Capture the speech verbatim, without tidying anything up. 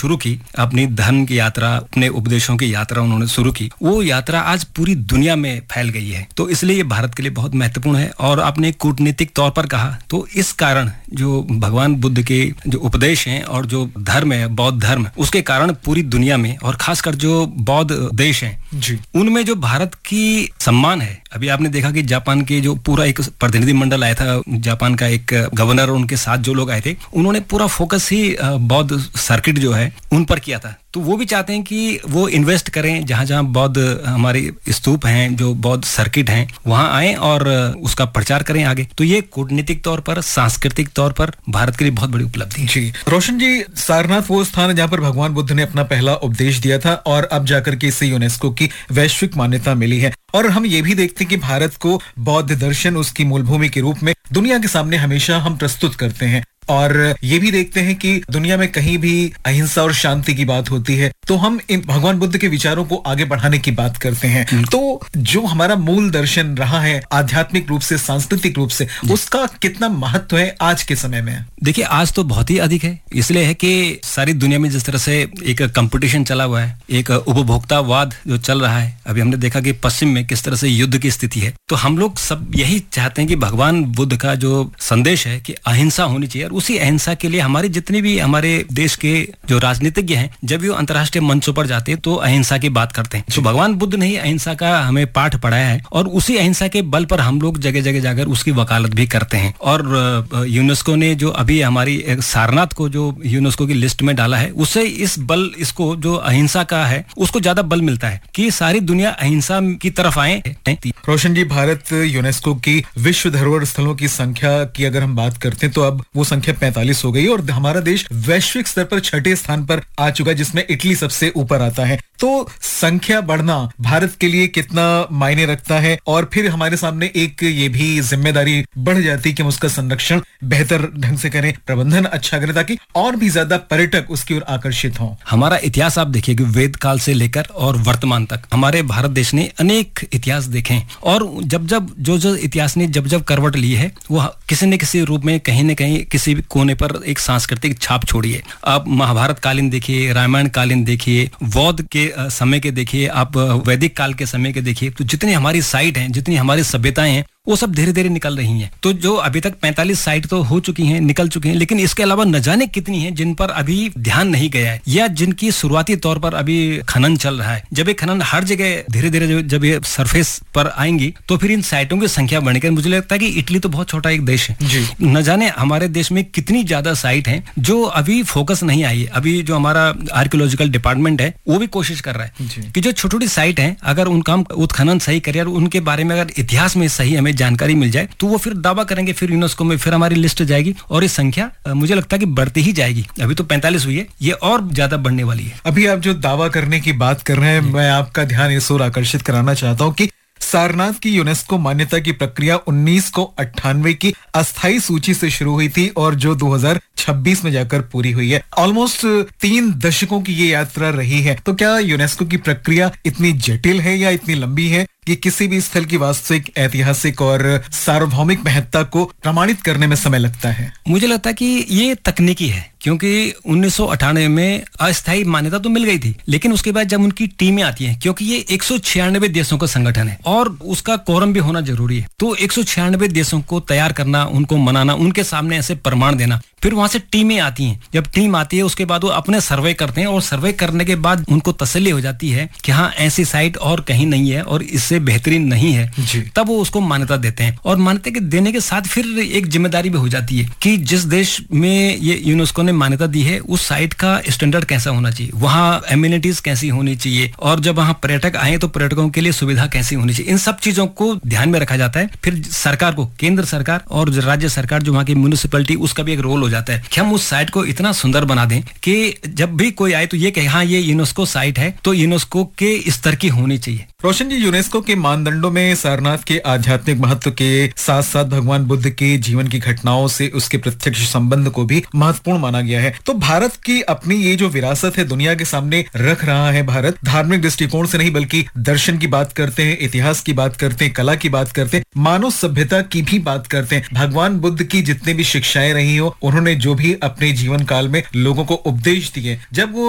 शुरू की, अपनी धर्म की यात्रा, अपने उपदेशों की यात्रा उन्होंने शुरू की, वो यात्रा आज पूरी दुनिया में फैल गई है। तो इसलिए ये भारत के लिए बहुत महत्वपूर्ण है। और आपने कूटनीतिक तौर पर कहा, तो इस कारण जो भगवान बुद्ध के जो उपदेश हैं और जो धर्म है, बौद्ध धर्म, उसके कारण पूरी दुनिया में और खासकर जो बौद्ध देश हैं जी, उनमें जो भारत की सम्मान है। अभी आपने देखा कि जापान के जो पूरा एक प्रतिनिधि मंडल आया था, जापान का एक गवर्नर और उनके साथ जो लोग आए थे, उन्होंने पूरा फोकस ही बौद्ध सर्किट जो है उन पर किया था। तो वो भी चाहते हैं कि वो इन्वेस्ट करें, जहां जहां बौद्ध हमारे स्तूप हैं, जो बौद्ध सर्किट हैं, वहां आए और उसका प्रचार करें आगे। तो ये कूटनीतिक तौर पर, सांस्कृतिक तौर पर भारत के लिए बहुत बड़ी उपलब्धि है। जी रोशन जी, सारनाथ वो स्थान है जहां पर भगवान बुद्ध ने अपना पहला उपदेश दिया था और अब जाकर के इसे यूनेस्को की वैश्विक मान्यता मिली है। और हम ये भी देखते हैं कि भारत को बौद्ध दर्शन उसकी मूल भूमि के रूप में दुनिया के सामने हमेशा हम प्रस्तुत करते हैं। और ये भी देखते हैं कि दुनिया में कहीं भी अहिंसा और शांति की बात होती है तो हम इन भगवान बुद्ध के विचारों को आगे बढ़ाने की बात करते हैं। तो जो हमारा मूल दर्शन रहा है आध्यात्मिक रूप से, सांस्कृतिक रूप से, उसका कितना महत्व है आज के समय में? देखिए, आज तो बहुत ही अधिक है। इसलिए है कि सारी दुनिया में जिस तरह से एक कंपटीशन चला हुआ है, एक उपभोक्तावाद जो चल रहा है, अभी हमने देखा कि पश्चिम में किस तरह से युद्ध की स्थिति है। तो हम लोग सब यही चाहते हैं कि भगवान बुद्ध का जो संदेश है कि अहिंसा होनी चाहिए, और उसी अहिंसा के लिए हमारे जितने भी हमारे देश के जो राजनीतिज्ञ हैं, जब वो अंतर्राष्ट्रीय मंचों पर जाते हैं तो अहिंसा की बात करते हैं। तो भगवान बुद्ध ने ही अहिंसा का हमें पाठ पढ़ाया है और उसी अहिंसा के बल पर हम लोग जगह जगह जाकर उसकी वकालत भी करते हैं। और यूनेस्को ने जो अभी हमारी सारनाथ को जो यूनेस्को की लिस्ट में डाला है, उससे इस बल, इसको जो अहिंसा का है उसको ज्यादा बल मिलता है कि सारी दुनिया अहिंसा की तरफ आए। रोशन जी, भारत यूनेस्को की विश्व धरोहर स्थलों की संख्या की अगर हम बात करते हैं तो अब वो संख्या पैंतालीस हो गई और हमारा देश वैश्विक स्तर पर छठे स्थान पर आ चुका है, जिसमें इटली सबसे ऊपर आता है। तो संख्या बढ़ना भारत के लिए कितना मायने रखता है, और फिर हमारे सामने एक ये भी जिम्मेदारी बढ़ जाती है कि हम उसका संरक्षण बेहतर ढंग से करें, प्रबंधन अच्छा करें, ताकि और भी ज्यादा पर्यटक उसकी ओर आकर्षित हों। हमारा इतिहास आप देखिए कि वेद काल से लेकर और वर्तमान तक हमारे भारत देश ने अनेक इतिहास देखे, और जब जब जो जो इतिहास ने जब जब करवट ली है, वो किसी न किसी रूप में कहीं न कहीं किसी भी कोने पर एक सांस्कृतिक छाप छोड़ी है। आप महाभारत कालीन देखिए, रामायण कालीन देखिए, बौद्ध के समय के देखिए, आप वैदिक काल के समय के देखिए, तो जितनी हमारी साइट हैं, जितनी हमारी सभ्यताएं हैं, वो सब धीरे धीरे निकल रही हैं। तो जो अभी तक पैंतालीस साइट तो हो चुकी हैं, निकल चुकी हैं, लेकिन इसके अलावा न जाने कितनी हैं जिन पर अभी ध्यान नहीं गया है, या जिनकी शुरुआती तौर पर अभी खनन चल रहा है। जब ये खनन हर जगह धीरे धीरे जब ये सरफेस पर आएंगी तो फिर इन साइटों की संख्या बढ़ेगी। मुझे लगता है कि इटली तो बहुत छोटा एक देश है, न जाने हमारे देश में कितनी ज्यादा साइट हैं जो अभी फोकस नहीं आई है। अभी जो हमारा आर्कियोलॉजिकल डिपार्टमेंट है वो भी कोशिश कर रहा है कि जो छोटी छोटी साइट है, अगर उनका हम उत्खनन सही करें और उनके बारे में अगर इतिहास में सही हमें जानकारी मिल जाए तो वो फिर दावा करेंगे, फिर यूनेस्को में फिर हमारी लिस्ट जाएगी और ये संख्या मुझे लगता है कि बढ़ती ही जाएगी। अभी तो पैंतालीस हुई है, ये और ज्यादा बढ़ने वाली है। अभी आप जो दावा करने की बात कर रहे हैं, मैं आपका ध्यान इस ओर आकर्षित कराना चाहता हूँ कि सारनाथ की यूनेस्को मान्यता की प्रक्रिया उन्नीस को अट्ठानवे की अस्थायी सूची से शुरू हुई थी और जो दो हज़ार छब्बीस में जाकर पूरी हुई है। ऑलमोस्ट तीन दशकों की ये यात्रा रही है। तो क्या यूनेस्को की प्रक्रिया इतनी जटिल है या इतनी लंबी है कि किसी भी स्थल की वास्तविक, ऐतिहासिक और सार्वभौमिक महत्ता को प्रमाणित करने में समय लगता है? मुझे लगता है कि ये तकनीकी है, क्योंकि उन्नीस सौ अट्ठानवे में अस्थायी मान्यता तो मिल गई थी, लेकिन उसके बाद जब उनकी टीमें आती हैं, क्योंकि ये एक सौ छियानवे देशों का संगठन है और उसका कोरम भी होना जरूरी है, तो एक सौ छियानवे देशों को तैयार करना, उनको मनाना, उनके सामने ऐसे प्रमाण देना, फिर वहां से टीमें आती हैं। जब टीम आती है उसके बाद वो अपने सर्वे करते हैं और सर्वे करने के बाद उनको तसल्ली हो जाती है कि हाँ ऐसी साइट और कहीं नहीं है और इससे बेहतरीन नहीं है, तब वो उसको मान्यता देते हैं। और मान्यता के देने के साथ फिर एक जिम्मेदारी भी हो जाती है कि जिस देश में ये यूनेस्को ने मान्यता दी है उस साइट का स्टैंडर्ड कैसा होना चाहिए, वहाँ एम्यूनिटीज कैसी होनी चाहिए, और जब वहाँ पर्यटक आए तो पर्यटकों के लिए सुविधा कैसी होनी चाहिए। इन सब चीजों को ध्यान में रखा जाता है। फिर सरकार को, केंद्र सरकार और राज्य सरकार जो वहाँ की म्युनिसिपैलिटी, उसका भी एक रोल हो जाता है कि हम उस साइट को इतना सुंदर बना दें कि जब भी कोई आए तो ये कहे हाँ ये यूनेस्को साइट है, तो यूनेस्को के स्तर की होनी चाहिए। रोशन जी, यूनेस्को के मानदंडों में सारनाथ के आध्यात्मिक महत्व के साथ साथ भगवान बुद्ध के जीवन की घटनाओं से उसके प्रत्यक्ष संबंध को भी महत्वपूर्ण माना गया है। तो भारत की अपनी ये जो विरासत है दुनिया के सामने रख रहा है। भारत धार्मिक दृष्टिकोण से नहीं बल्कि दर्शन की बात करते हैं, इतिहास की बात करते हैं, कला की बात करते हैं, मानव सभ्यता की भी बात करते हैं। भगवान बुद्ध की जितने भी शिक्षाएं रही हो, उन्होंने जो भी अपने जीवन काल में लोगों को उपदेश दिए, जब वो